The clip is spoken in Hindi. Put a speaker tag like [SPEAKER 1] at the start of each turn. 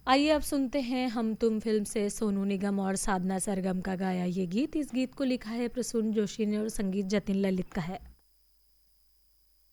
[SPEAKER 1] आइए अब सुनते हैं हम तुम फिल्म से सोनू निगम और साधना सरगम का गाया ये गीत। इस गीत को लिखा है प्रसून जोशी ने और संगीत जतिन ललित का है।